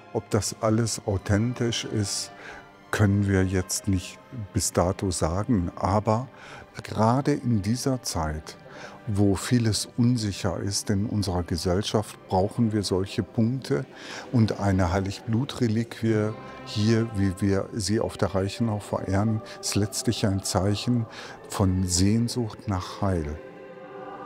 Ob das alles authentisch ist, können wir jetzt nicht bis dato sagen. Aber gerade in dieser Zeit, wo vieles unsicher ist in unserer Gesellschaft, brauchen wir solche Punkte. Und eine Heiligblutreliquie hier, wie wir sie auf der Reichenau verehren, ist letztlich ein Zeichen von Sehnsucht nach Heil.